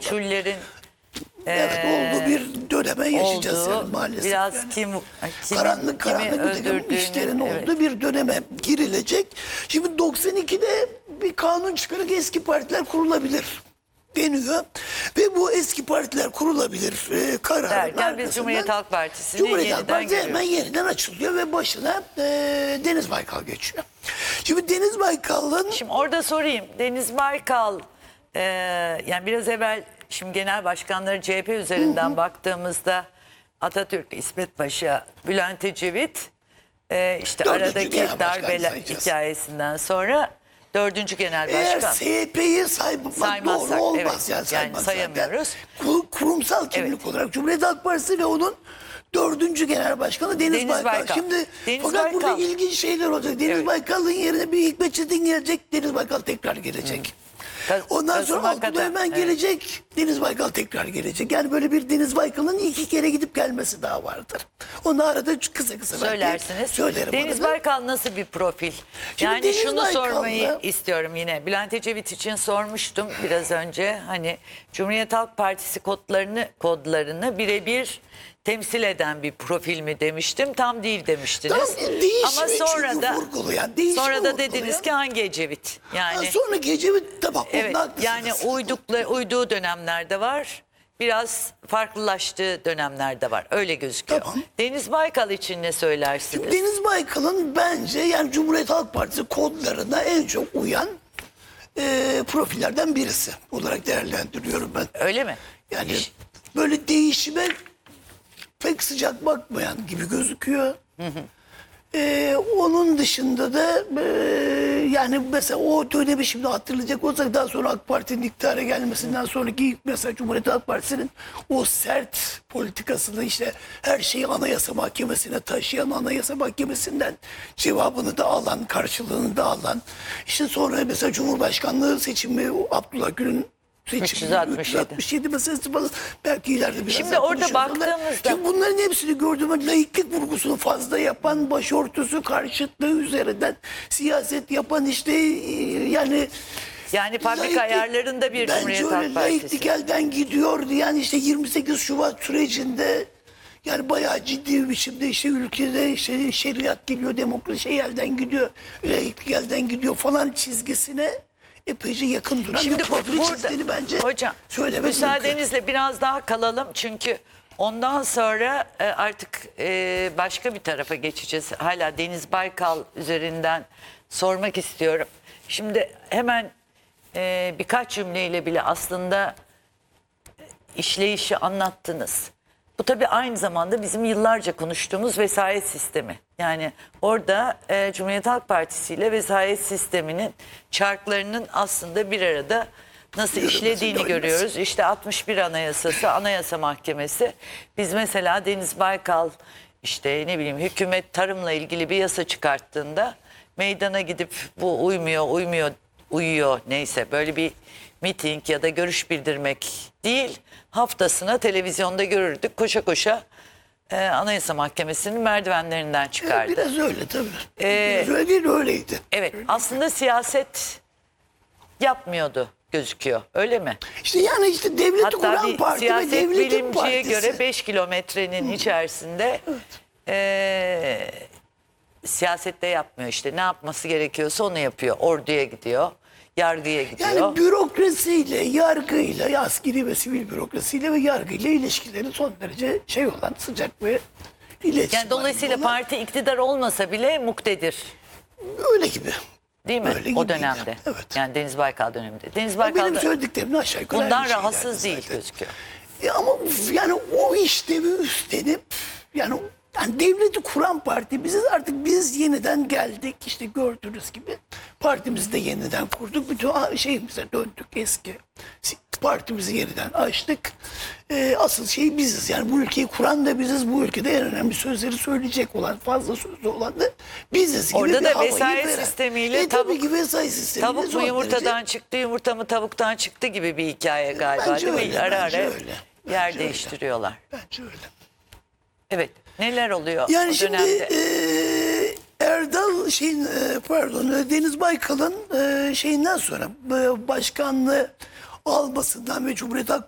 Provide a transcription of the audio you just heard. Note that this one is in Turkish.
meçhullerin Evet, olduğu bir döneme yaşayacağız olduğu, yani maalesef. biraz yani. kimi Karanlık bir takım öldürdüğünü, işlerin evet. olduğu bir döneme girilecek. Şimdi 92'de bir kanun çıkarak eski partiler kurulabilir deniyor. Ve bu eski partiler kurulabilir kararın Derken biz arkasından Cumhuriyet Halk Partisi'ni Cumhuriyet Halk yeniden Partisi hemen görüyoruz. yeniden açılıyor ve başına Deniz Baykal geçiyor. Şimdi Deniz Baykal'ın Şimdi orada sorayım. Deniz Baykal, yani biraz evvel şimdi genel başkanları CHP üzerinden baktığımızda Atatürk, İsmet Paşa, Bülent Ecevit, işte Dördüncü aradaki genel başkan darbeler sayacağız. hikayesinden sonra 4. genel eğer başkan. SHP'yi saymak Saymazsak, doğru olmaz evet. yani, Yani saymazsak. sayamıyoruz. Kurumsal kimlik olarak Cumhuriyet Halk Partisi ve onun 4. genel başkanı Deniz Baykal. Şimdi Deniz fakat burada Baykal. ilginç şeyler olacak. Deniz Evet. Baykal'ın yerine bir Hikmet Çetin gelecek. Deniz Baykal tekrar gelecek. Ondan sonra Kasım Abdullah Ömen evet. gelecek. Deniz Baykal tekrar gelecek. Yani böyle bir Deniz Baykal'ın 2 kere gidip gelmesi daha vardır. Onu arada kısa kısa belki Söylersiniz. söylerim. Deniz arada. Baykal nasıl bir profil? Şimdi Yani Deniz şunu Baykal'la- sormayı istiyorum yine. Bülent Ecevit için sormuştum biraz önce. Hani Cumhuriyet Halk Partisi kodlarını birebir temsil eden bir profil mi demiştim. Tam değil demiştiniz. Tam değişimi Ama sonra çünkü da vurgulayan, değişimi sonra da dediniz vurgulayan. ki hangi Ecevit? Yani Sonra gece bir tamam. evet, onda haklısınız. yani uyduğu dönemlerde var. Biraz farklılaştığı dönemlerde var. Öyle gözüküyor. Tamam. Deniz Baykal için ne söylersiniz? Deniz Baykal'ın bence yani Cumhuriyet Halk Partisi kodlarına en çok uyan profillerden birisi olarak değerlendiriyorum ben. Öyle mi? Yani böyle değişime pek sıcak bakmayan gibi gözüküyor. Onun dışında da yani mesela o dönemi şimdi hatırlayacak olsak daha sonra AK Parti'nin iktidara gelmesinden sonraki mesela Cumhuriyet Halk Partisi'nin o sert politikasını işte her şeyi Anayasa Mahkemesi'ne taşıyan Anayasa Mahkemesi'nden cevabını da alan, karşılığını da alan. İşte sonra mesela Cumhurbaşkanlığı seçimi Abdullah Gül'ün seçimi 367 meselesi falan belki ileride biraz Şimdi daha orada konuşuruz. baktığımızda- Şimdi bunların hepsini gördüğümde laiklik vurgusunu fazla yapan, başörtüsü karşıtlığı üzerinden siyaset yapan işte yani fabrika ayarlarında bir Cumhuriyet Halk Bence laiklik Partisi. elden gidiyordu. Yani işte 28 Şubat sürecinde yani bayağı ciddi bir biçimde işte ülkede işte şeriat geliyor, demokrasi elden gidiyor, laiklik elden gidiyor falan çizgisine epeyce yakın duran Şimdi bir profil çizdiğini burada bence hocam söylemek mümkün. müsaadenizle biraz daha kalalım çünkü ondan sonra artık başka bir tarafa geçeceğiz. Hala Deniz Baykal üzerinden sormak istiyorum. Şimdi hemen birkaç cümleyle bile aslında işleyişi anlattınız. Bu tabii aynı zamanda bizim yıllarca konuştuğumuz vesayet sistemi. Yani orada Cumhuriyet Halk Partisi ile vesayet sisteminin çarklarının aslında bir arada nasıl işlediğini görüyoruz. İşte 61 Anayasası, Anayasa Mahkemesi. Biz mesela Deniz Baykal işte ne bileyim hükümet tarımla ilgili bir yasa çıkarttığında meydana gidip bu uyuyor neyse böyle bir miting ya da görüş bildirmek değil, haftasına televizyonda görürdük koşa koşa Anayasa Mahkemesi'nin merdivenlerinden çıkardı. Biraz öyle tabii. Biraz öyle değil, öyleydi. Evet, aslında siyaset yapmıyordu gözüküyor, öyle mi? İşte yani işte devleti Hatta kuran bir parti ve siyaset devletin bilimciye partisi. göre 5 kilometrenin içerisinde siyasette yapmıyor işte. Ne yapması gerekiyorsa onu yapıyor. Orduya gidiyor, yargıya gidiyor. Yani bürokrasiyle, yargıyla, askeri ve sivil bürokrasiyle ve yargıyla ilişkileri son derece olan sıcak ve iletişim. Yani dolayısıyla halinde olan- parti iktidar olmasa bile muktedir. öyle gibi. Değil mi? Öyle O gibiydi. dönemde. Evet. Yani Deniz Baykal döneminde. Deniz Benim Baykal da söylediklerimin aşağı yukarı bundan aynı şeylerdi rahatsız değil zaten. gözüküyor. Ama yani o işlevi üstlenip yani devleti kuran parti biziz, artık biz yeniden geldik işte gördüğünüz gibi partimizi de yeniden kurduk, bütün şeyimize döndük, eski partimizi yeniden açtık. Asıl şey biziz yani, bu ülkeyi kuran da biziz, bu ülkede en önemli sözleri söyleyecek olan, fazla sözlü olan da biziz gibi Orada bir da havayı vesayet veren. sistemiyle tabii ki vesayet sistemiyle tavuk mu son yumurtadan derece- çıktı, yumurta mı tavuktan çıktı gibi bir hikaye galiba Bence değil mi? öyle, Ara bence ara öyle. yer Bence değiştiriyorlar. Bence öyle. Evet. Neler oluyor Yani o şimdi dönemde? Erdal Deniz Baykal'ın şeyinden sonra başkanlığı almasından ve Cumhuriyet Halk